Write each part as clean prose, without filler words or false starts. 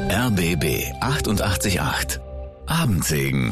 RBB 888 Abendsegen.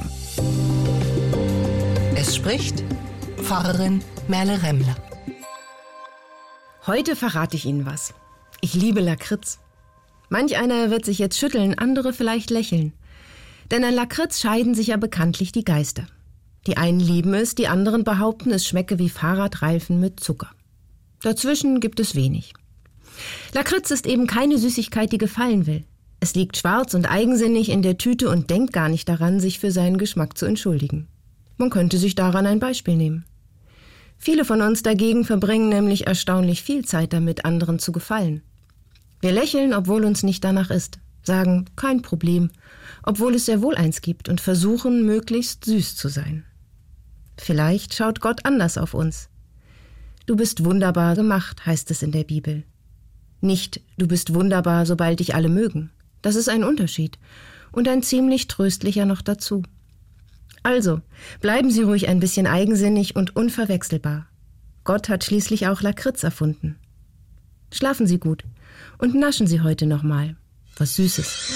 Es spricht Pfarrerin Merle Remmler. Heute verrate ich Ihnen was. Ich liebe Lakritz. Manch einer wird sich jetzt schütteln, andere vielleicht lächeln. Denn an Lakritz scheiden sich ja bekanntlich die Geister. Die einen lieben es, die anderen behaupten, es schmecke wie Fahrradreifen mit Zucker. Dazwischen gibt es wenig. Lakritz ist eben keine Süßigkeit, die gefallen will. Es liegt schwarz und eigensinnig in der Tüte und denkt gar nicht daran, sich für seinen Geschmack zu entschuldigen. Man könnte sich daran ein Beispiel nehmen. Viele von uns dagegen verbringen nämlich erstaunlich viel Zeit damit, anderen zu gefallen. Wir lächeln, obwohl uns nicht danach ist, sagen, kein Problem, obwohl es sehr wohl eins gibt und versuchen, möglichst süß zu sein. Vielleicht schaut Gott anders auf uns. Du bist wunderbar gemacht, heißt es in der Bibel. Nicht, du bist wunderbar, sobald dich alle mögen. Das ist ein Unterschied und ein ziemlich tröstlicher noch dazu. Also, bleiben Sie ruhig ein bisschen eigensinnig und unverwechselbar. Gott hat schließlich auch Lakritz erfunden. Schlafen Sie gut und naschen Sie heute noch mal was Süßes.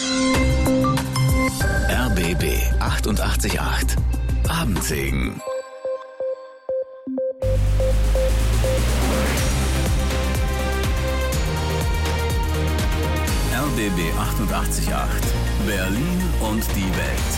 RBB 888 Abendsegen. RBB 888 Berlin und die Welt.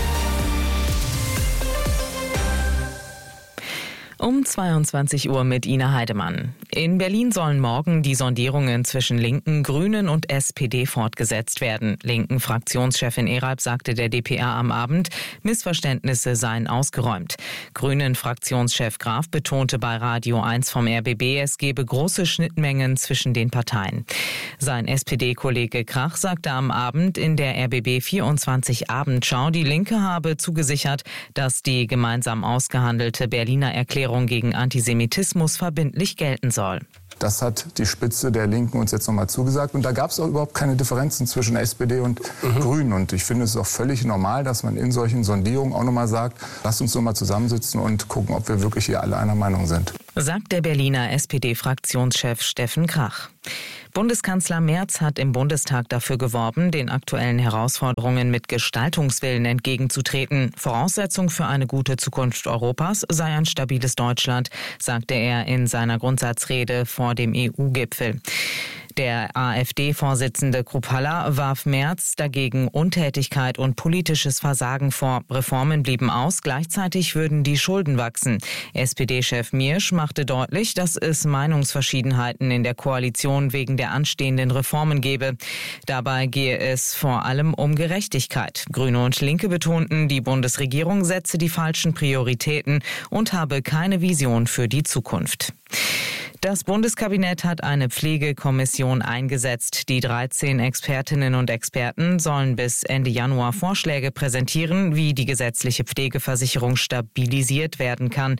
Um 22 Uhr mit Ina Heidemann. In Berlin sollen morgen die Sondierungen zwischen Linken, Grünen und SPD fortgesetzt werden. Linken Fraktionschefin Eralb sagte der dpa am Abend, Missverständnisse seien ausgeräumt. Grünen Fraktionschef Graf betonte bei Radio 1 vom RBB, es gebe große Schnittmengen zwischen den Parteien. Sein SPD-Kollege Krach sagte am Abend in der RBB 24 Abendschau, die Linke habe zugesichert, dass die gemeinsam ausgehandelte Berliner Erklärung gegen Antisemitismus verbindlich gelten soll. Das hat die Spitze der Linken uns jetzt nochmal zugesagt. Und da gab es auch überhaupt keine Differenzen zwischen SPD und Grünen. Und ich finde es auch völlig normal, dass man in solchen Sondierungen auch nochmal sagt, lasst uns nochmal zusammensitzen und gucken, ob wir wirklich hier alle einer Meinung sind. Sagt der Berliner SPD-Fraktionschef Steffen Krach. Bundeskanzler Merz hat im Bundestag dafür geworben, den aktuellen Herausforderungen mit Gestaltungswillen entgegenzutreten. Voraussetzung für eine gute Zukunft Europas sei ein stabiles Deutschland, sagte er in seiner Grundsatzrede vor dem EU-Gipfel. Der AfD-Vorsitzende Kruppalla warf Merz dagegen Untätigkeit und politisches Versagen vor. Reformen blieben aus, gleichzeitig würden die Schulden wachsen. SPD-Chef Miersch machte deutlich, dass es Meinungsverschiedenheiten in der Koalition wegen der anstehenden Reformen gebe. Dabei gehe es vor allem um Gerechtigkeit. Grüne und Linke betonten, die Bundesregierung setze die falschen Prioritäten und habe keine Vision für die Zukunft. Das Bundeskabinett hat eine Pflegekommission eingesetzt. Die 13 Expertinnen und Experten sollen bis Ende Januar Vorschläge präsentieren, wie die gesetzliche Pflegeversicherung stabilisiert werden kann.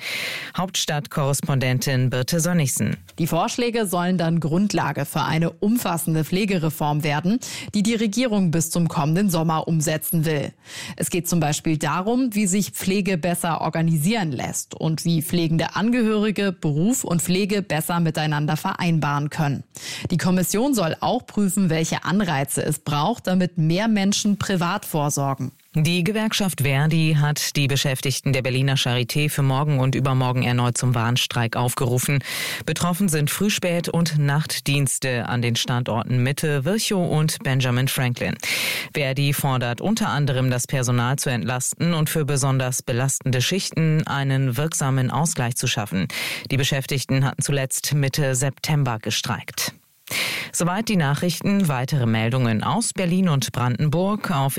Hauptstadtkorrespondentin Birte Sönnigsen. Die Vorschläge sollen dann Grundlage für eine umfassende Pflegereform werden, die die Regierung bis zum kommenden Sommer umsetzen will. Es geht zum Beispiel darum, wie sich Pflege besser organisieren lässt und wie pflegende Angehörige Beruf und Pflege besser miteinander vereinbaren können. Die Kommission soll auch prüfen, welche Anreize es braucht, damit mehr Menschen privat vorsorgen. Die Gewerkschaft ver.di hat die Beschäftigten der Berliner Charité für morgen und übermorgen erneut zum Warnstreik aufgerufen. Betroffen sind Früh-, Spät- und Nachtdienste an den Standorten Mitte, Virchow und Benjamin Franklin. ver.di fordert unter anderem, das Personal zu entlasten und für besonders belastende Schichten einen wirksamen Ausgleich zu schaffen. Die Beschäftigten hatten zuletzt Mitte September gestreikt. Soweit die Nachrichten. Weitere Meldungen aus Berlin und Brandenburg auf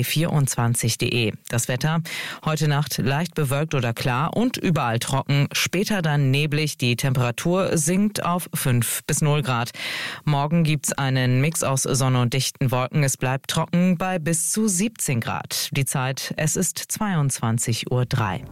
rbb24.de. Das Wetter: heute Nacht leicht bewölkt oder klar und überall trocken. Später dann neblig. Die Temperatur sinkt auf 5 bis 0 Grad. Morgen gibt's einen Mix aus Sonne und dichten Wolken. Es bleibt trocken bei bis zu 17 Grad. Die Zeit: es ist 22:03 Uhr.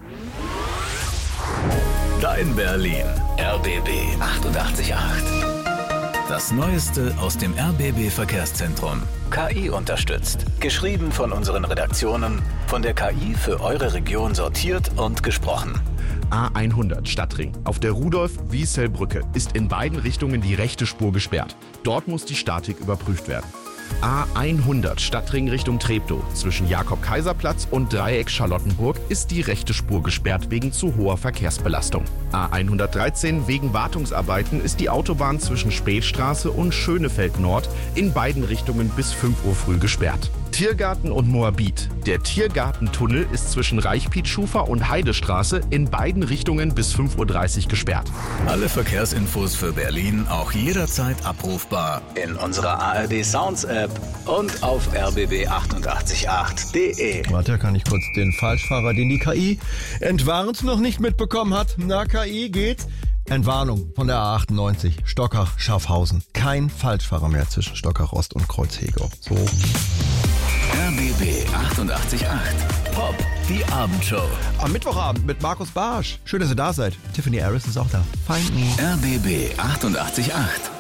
Dein Berlin. RBB 888. Das Neueste aus dem RBB-Verkehrszentrum. KI unterstützt. Geschrieben von unseren Redaktionen, von der KI für eure Region sortiert und gesprochen. A100 Stadtring. Auf der Rudolf-Wiesel-Brücke ist in beiden Richtungen die rechte Spur gesperrt. Dort muss die Statik überprüft werden. A100 Stadtring Richtung Treptow. Zwischen Jakob-Kaiser-Platz und Dreieck Charlottenburg ist die rechte Spur gesperrt wegen zu hoher Verkehrsbelastung. A113 wegen Wartungsarbeiten ist die Autobahn zwischen Spätstraße und Schönefeld Nord in beiden Richtungen bis 5 Uhr früh gesperrt. Tiergarten und Moabit. Der Tiergartentunnel ist zwischen Reichpietschufer und Heidestraße in beiden Richtungen bis 5.30 Uhr gesperrt. Alle Verkehrsinfos für Berlin auch jederzeit abrufbar in unserer ARD Sounds App und auf rbb888.de. Warte, kann ich kurz den Falschfahrer, den die KI entwarnt, noch nicht mitbekommen hat. Na, KI geht. Entwarnung von der A98 Stockach-Schaffhausen. Kein Falschfahrer mehr zwischen Stockach-Ost und Kreuzhegau. So. RBB 88.8 Pop, die Abendshow. Am Mittwochabend mit Markus Barsch. Schön, dass ihr da seid. Tiffany Harris ist auch da. Find me. RBB 88.8